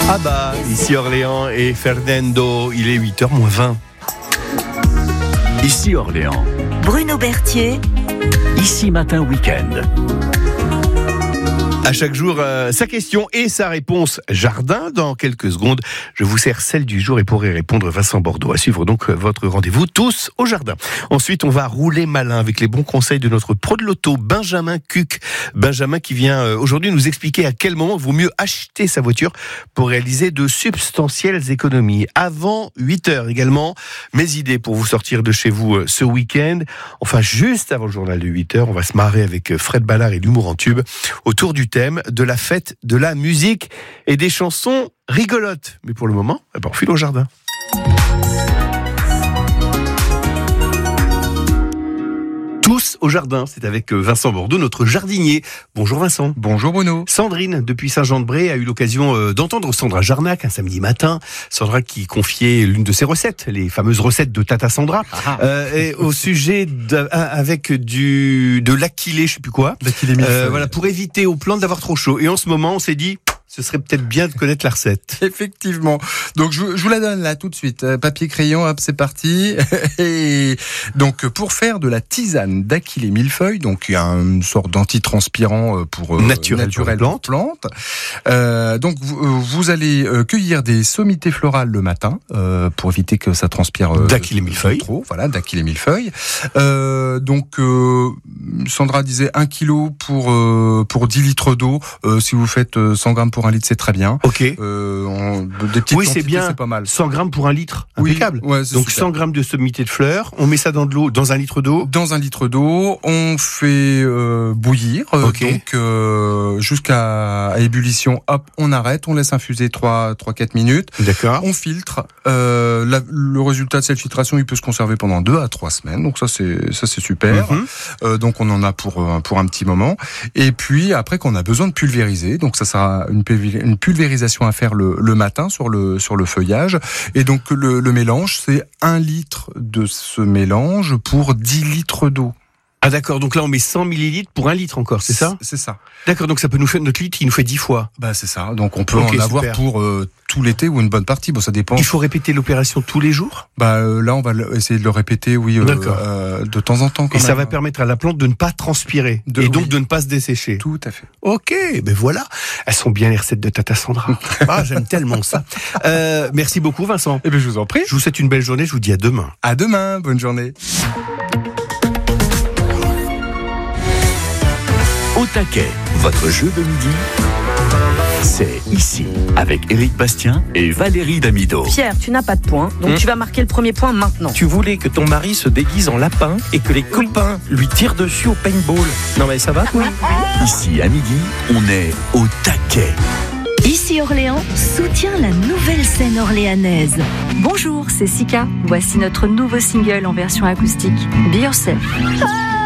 Ah bah, ici Orléans et Fernando, il est 8h-20. Ici Orléans. Bruno Berthier. Ici Matin Week-end. À chaque jour, sa question et sa réponse jardin. Dans quelques secondes, je vous sers celle du jour et pour y répondre, Vincent Bordeaux. À suivre donc votre rendez-vous tous au jardin. Ensuite, on va rouler malin avec les bons conseils de notre pro de l'auto, Benjamin Cuc. Benjamin qui vient aujourd'hui nous expliquer à quel moment il vaut mieux acheter sa voiture pour réaliser de substantielles économies. Avant 8h également, mes idées pour vous sortir de chez vous ce week-end. Enfin, juste avant le journal de 8h, on va se marrer avec Fred Ballard et l'humour en tube autour du thème de la fête de la musique et des chansons rigolotes. Mais pour le moment, on file au jardin. Tous au jardin, c'est avec Vincent Bordeaux, notre jardinier. Bonjour Vincent. Bonjour Bruno. Sandrine, depuis Saint-Jean-de-Bray, a eu l'occasion d'entendre Sandra Jarnac un samedi matin. Sandra qui confiait l'une de ses recettes, les fameuses recettes de Tata Sandra, et au sujet avec de l'achillée, je sais plus quoi. L'achillée millefeuille. Voilà, pour éviter aux plantes d'avoir trop chaud. Et en ce moment, on s'est dit, ce serait peut-être bien de connaître la recette. Effectivement. Donc je vous la donne là tout de suite. Papier crayon, hop, c'est parti. Et donc pour faire de la tisane d'achillée millefeuille, donc il y a une sorte d'antitranspirant pour naturel pour plantes. Donc vous allez cueillir des sommités florales le matin pour éviter que ça transpire d'achillée millefeuille. Trop, voilà, d'achillée millefeuille. Donc Sandra disait 1 kilo pour 10 litres d'eau. Si vous faites 100 grammes pour 1 litre, c'est très bien. Ok. Des petites oui, c'est bien. c'est pas mal. 100 grammes pour 1 litre, impeccable. Oui, ouais, c'est donc super. 100 grammes de sommité de fleurs, on met ça dans de l'eau, dans 1 litre d'eau. Dans 1 litre d'eau, on fait bouillir, donc jusqu'à ébullition, hop, on arrête, on laisse infuser 3-4 minutes. D'accord. On filtre. Le résultat de cette filtration, il peut se conserver pendant 2 à 3 semaines. Donc ça c'est super. Donc on en a pour un petit moment. Et puis après qu'on a besoin de pulvériser, donc ça sera une pulvérisation à faire le matin sur le feuillage. Et donc le mélange, c'est 1 litre de ce mélange pour 10 litres d'eau. Ah d'accord, donc là on met 100 millilitres pour 1 litre encore, c'est ça ? C'est ça. D'accord, donc ça peut nous faire notre litre, il nous fait 10 fois. Bah c'est ça, donc on peut en avoir pour tout l'été ou une bonne partie, bon ça dépend. Il faut répéter l'opération tous les jours ? Bah là on va essayer de le répéter, oui, de temps en temps. Et ça va permettre à la plante de ne pas transpirer, donc de ne pas se dessécher. Tout à fait. Ok, ben voilà, elles sont bien les recettes de Tata Sandra. Ah, j'aime tellement ça. Merci beaucoup Vincent. Eh bien je vous en prie. Je vous souhaite une belle journée, je vous dis à demain. À demain, bonne journée. Au taquet, votre jeu de midi, c'est ici, avec Éric Bastien et Valérie Damido. Pierre, tu n'as pas de point, donc tu vas marquer le premier point maintenant. Tu voulais que ton mari se déguise en lapin et que les copains lui tirent dessus au paintball. Non mais ça va ? Oui. Ici, à midi, on est au taquet. Ici Orléans soutient la nouvelle scène orléanaise. Bonjour, c'est Sika. Voici notre nouveau single en version acoustique, Be Yourself.